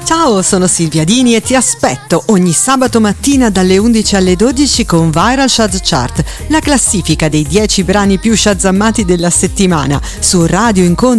Ciao, sono Silvia Dini e ti aspetto ogni sabato mattina dalle 11 alle 12 con Viral Shaz Chart, la classifica dei 10 brani più shazammati della settimana su Radio Incontri